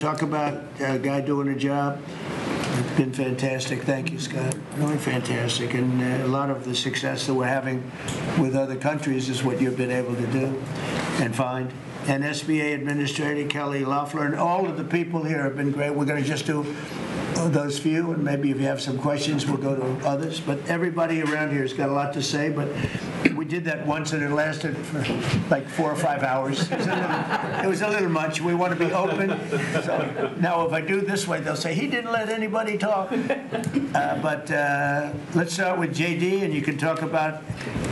Talk about a guy doing a job. It's been fantastic. Thank you, Scott. Really fantastic. And a lot of the success that we're having with other countries is what you've been able to do and find. And SBA Administrator Kelly Loeffler and all of the people here have been great. We're going to just do those few, and maybe if you have some questions, we'll go to others. But everybody around here has got a lot to say, but we did that once and it lasted for like 4 or 5 hours. It was a little much. We want to be open. So now if I do this way, they'll say, he didn't let anybody talk. But let's start with JD, and you can talk about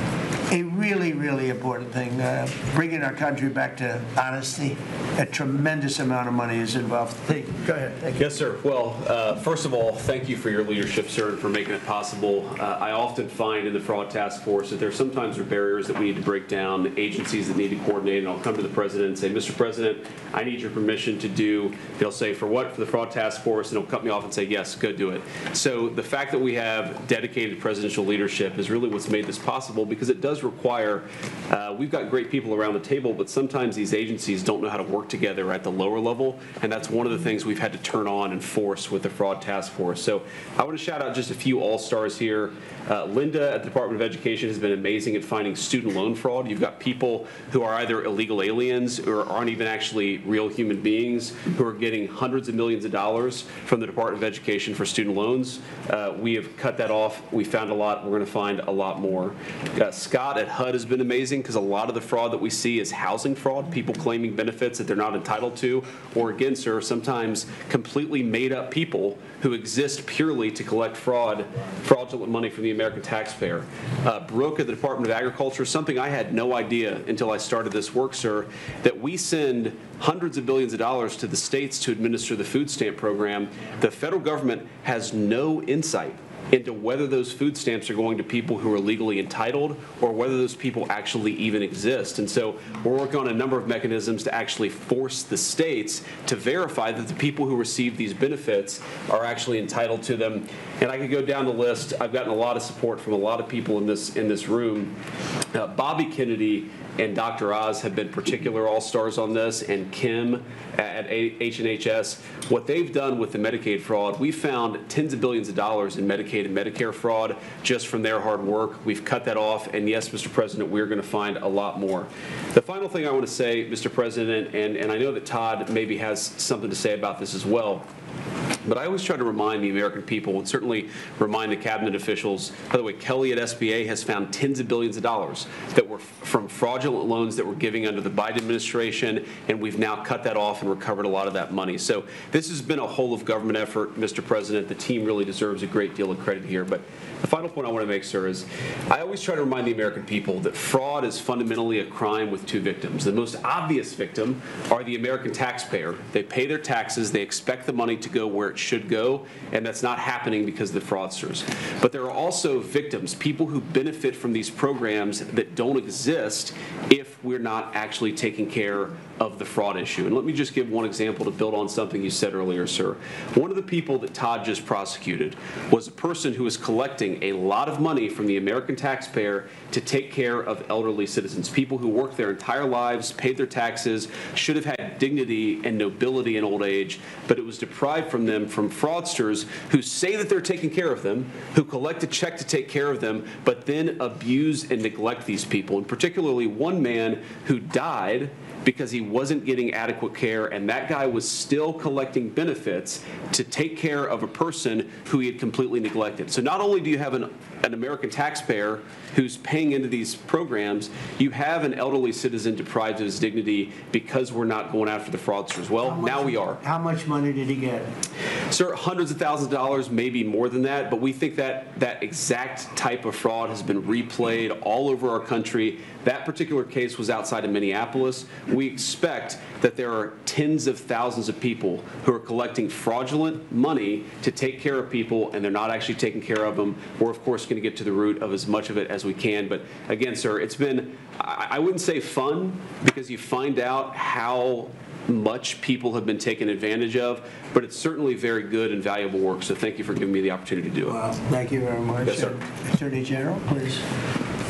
a really, really important thing, bringing our country back to honesty. A tremendous amount of money is involved. Go ahead. Thank you. Yes, sir. Well, first of all, thank you for your leadership, sir, and for making it possible. I often find in the Fraud Task Force that there sometimes are barriers that we need to break down, agencies that need to coordinate, and I'll come to the President and say, Mr. President, I need your permission to do, they'll say, for what? For the Fraud Task Force, and he'll cut me off and say, yes, go do it. So the fact that we have dedicated presidential leadership is really what's made this possible, because it does require, we've got great people around the table, but sometimes these agencies don't know how to work together at the lower level, and that's one of the things we've had to turn on and force with the Fraud Task Force. So I want to shout out just a few all-stars here. Linda at the Department of Education has been amazing at finding student loan fraud. You've got people who are either illegal aliens or aren't even actually real human beings who are getting hundreds of millions of dollars from the Department of Education for student loans. We have cut that off. We found a lot. We're going to find a lot more. Scott at HUD has been amazing, because a lot of the fraud that we see is housing fraud, people claiming benefits that they're not entitled to, or again, sir, sometimes completely made up people who exist purely to collect fraudulent money from the American taxpayer. Brooke at the Department of Agriculture, something I had no idea until I started this work, sir, that we send hundreds of billions of dollars to the states to administer the food stamp program. The federal government has no insight into whether those food stamps are going to people who are legally entitled or whether those people actually even exist. And so we're working on a number of mechanisms to actually force the states to verify that the people who receive these benefits are actually entitled to them. And I could go down the list. I've gotten a lot of support from a lot of people in this room. Bobby Kennedy and Dr. Oz have been particular all-stars on this, and Kim at H&HS. What they've done with the Medicaid fraud, we found tens of billions of dollars in Medicaid and Medicare fraud just from their hard work. We've cut that off, and yes, Mr. President, we're going to find a lot more. The final thing I want to say, Mr. President, and I know that Todd maybe has something to say about this as well, but I always try to remind the American people, and certainly remind the cabinet officials. By the way, Kelly at SBA has found tens of billions of dollars that were from fraudulent loans that were giving under the Biden administration, and we've now cut that off and recovered a lot of that money. So this has been a whole of government effort, Mr. President. The team really deserves a great deal of credit here. But the final point I want to make, sir, is I always try to remind the American people that fraud is fundamentally a crime with two victims. The most obvious victim are the American taxpayer. They pay their taxes, they expect the money to go where it should go, and that's not happening because of the fraudsters. But there are also victims, people who benefit from these programs that don't exist if we're not actually taking care of the fraud issue. And let me just give one example to build on something you said earlier, sir. One of the people that Todd just prosecuted was a person who was collecting a lot of money from the American taxpayer to take care of elderly citizens, people who worked their entire lives, paid their taxes, should have had dignity and nobility in old age, but it was deprived from them from fraudsters who say that they're taking care of them, who collect a check to take care of them, but then abuse and neglect these people. And particularly one man who died because he wasn't getting adequate care, and that guy was still collecting benefits to take care of a person who he had completely neglected. So not only do you have an American taxpayer who's paying into these programs, you have an elderly citizen deprived of his dignity because we're not going after the fraudsters. Well, now we are. How much money did he get? Sir, hundreds of thousands of dollars, maybe more than that, but we think that that exact type of fraud has been replayed all over our country. That particular case was outside of Minneapolis. We expect that there are tens of thousands of people who are collecting fraudulent money to take care of people, and they're not actually taking care of them. We're, of course, going to get to the root of as much of it as we can. But again, sir, it's been, I wouldn't say fun, because you find out how much people have been taken advantage of, but it's certainly very good and valuable work. So thank you for giving me the opportunity to do it. Well, thank you very much. Yes, sir. Attorney General, please.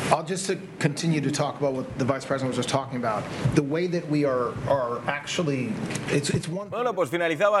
I'll just to continue to talk about what the Vice President was just talking about. The way that we are actually, it's one. Bueno, pues finalizaba